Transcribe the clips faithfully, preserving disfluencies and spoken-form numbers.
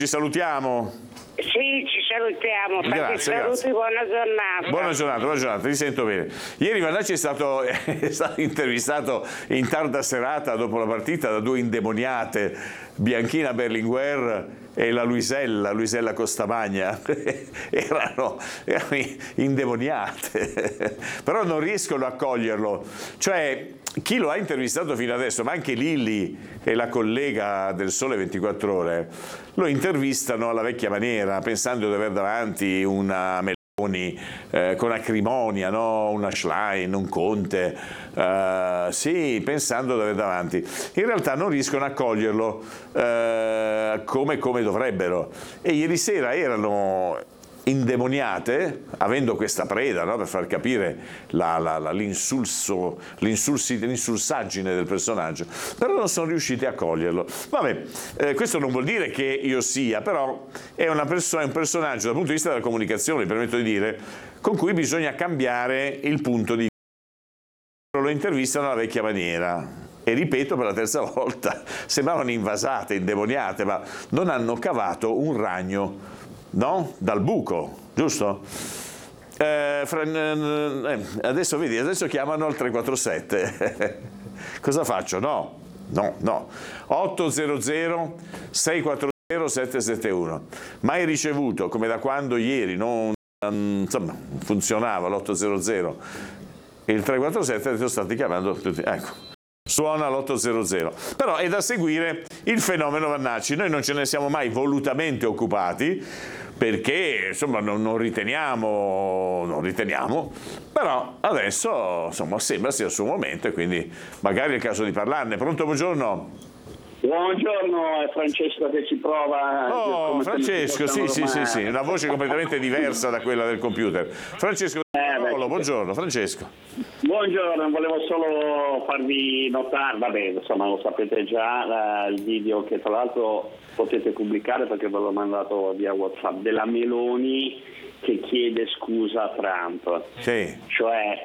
Ci salutiamo. Sì, ci salutiamo. Grazie, saluti, grazie. buona giornata. Buona giornata, buona giornata, ti sento bene. Ieri Vannacci è stato, è stato intervistato in tarda serata dopo la partita da due indemoniate, Bianchina Berlinguer e la Luisella, Luisella Costamagna. erano, erano indemoniate, però non riescono a coglierlo. Cioè, chi lo ha intervistato fino adesso, ma anche Lilli e la collega del Sole ventiquattro Ore, lo intervistano alla vecchia maniera, pensando di aver davanti una Meloni eh, con acrimonia, no? Una Schlein, un Conte, eh, sì, pensando di aver davanti. In realtà non riescono a coglierlo eh, come, come dovrebbero. E ieri sera erano indemoniate, avendo questa preda, no? Per far capire la, la, la, l'insulso, l'insulsaggine del personaggio, però non sono riusciti a coglierlo. Vabbè, eh, questo non vuol dire che io sia, però è, una persona, è un personaggio dal punto di vista della comunicazione, mi permetto di dire, con cui bisogna cambiare il punto di vista. Lo intervistano alla vecchia maniera. E ripeto per la terza volta, sembravano invasate, indemoniate, ma non hanno cavato un ragno, no? Dal buco, giusto? Eh, fra, eh, adesso vedi, adesso chiamano al tre quattro sette. Cosa faccio? No, no, no. otto zero zero sei quattro zero sette sette uno. Mai ricevuto, come da quando ieri non insomma, funzionava l'otto zero zero e il tre quattro sette, adesso state chiamando tutti. Ecco. Suona l'otto zero zero. Però è da seguire il fenomeno Vannacci. Noi non ce ne siamo mai volutamente occupati perché insomma non, non riteniamo, non riteniamo, però adesso insomma sembra sia il suo momento e quindi magari è il caso di parlarne. Pronto, buongiorno? Buongiorno, è Francesco che ci prova. Oh, Francesco, sì, sì, sì, sì, una voce completamente diversa da quella del computer. Francesco, eh, beh, buongiorno, Francesco. Buongiorno, volevo solo farvi notare, vabbè, insomma lo sapete già, la, il video che tra l'altro potete pubblicare perché ve l'ho mandato via WhatsApp, della Meloni che chiede scusa a Trump. Sì. Cioè,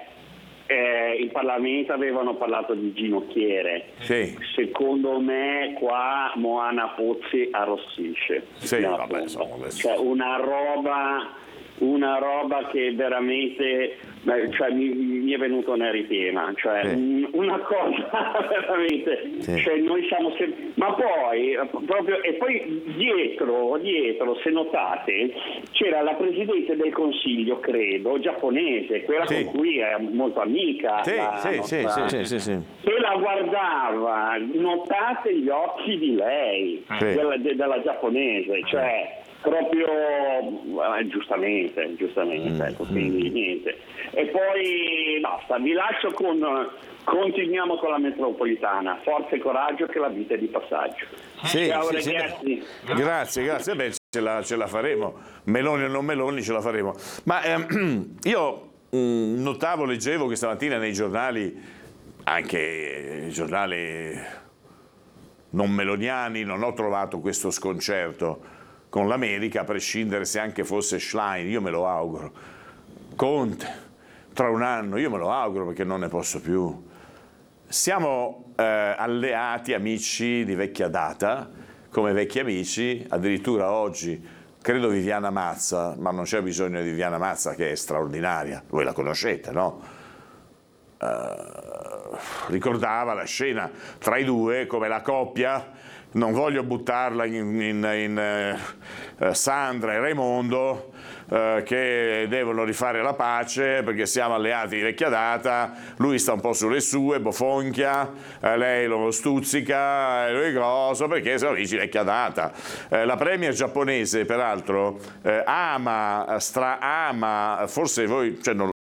Eh, in Parlamento avevano parlato di ginocchiere. Sì. Secondo me qua Moana Pozzi arrossisce. Sì, vabbè, insomma, cioè una roba, una roba che veramente, cioè, mi, mi è venuto un'eritema, cioè sì. Una cosa veramente, sì. Cioè noi siamo sempre, ma poi proprio e poi dietro, dietro, se notate, c'era la Presidente del Consiglio, credo, giapponese, quella sì. Con cui è molto amica, sì, la sì, nostra, sì, sì, sì, sì. e la guardava, notate gli occhi di lei, sì. della, de, della giapponese, cioè proprio eh, giustamente, giustamente, mm, ecco, quindi mm. niente. E poi basta, vi lascio con, continuiamo con la metropolitana, forza e coraggio che la vita è di passaggio. Sì, ciao sì, ragazzi. Sì. Grazie, grazie, beh, ce la, ce la faremo, Meloni o non Meloni ce la faremo. Ma ehm, io mh, notavo, leggevo questa mattina nei giornali, anche i giornali non meloniani, non ho trovato questo sconcerto con l'America, a prescindere se anche fosse Schlein, io me lo auguro. Conte, tra un anno, io me lo auguro perché non ne posso più. Siamo eh, alleati, amici di vecchia data, come vecchi amici, addirittura oggi, credo Viviana Mazza, ma non c'è bisogno di Viviana Mazza che è straordinaria, voi la conoscete, no? Uh, ricordava la scena tra i due come la coppia, non voglio buttarla in, in, in uh, Sandra e Raimondo uh, che devono rifare la pace perché siamo alleati di vecchia data, lui sta un po' sulle sue, bofonchia, uh, lei lo stuzzica, lui coso perché sono amici di vecchia data. Uh, la premier giapponese peraltro uh, ama, stra ama, forse voi, cioè non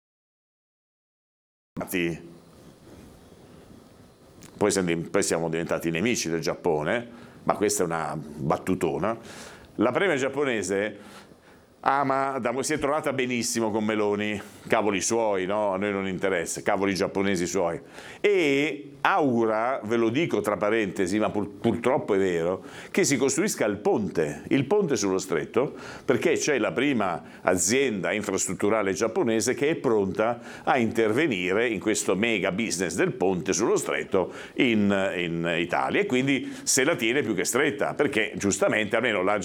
Poi siamo diventati nemici del Giappone, ma questa è una battutona. La premier giapponese ama, si è trovata benissimo con Meloni, cavoli suoi, no? A noi non interessa, cavoli giapponesi suoi. E augura, ve lo dico tra parentesi, ma pur, purtroppo è vero, che si costruisca il ponte, il ponte sullo stretto, perché c'è la prima azienda infrastrutturale giapponese che è pronta a intervenire in questo mega business del ponte sullo stretto in, in Italia, e quindi se la tiene più che stretta, perché giustamente almeno la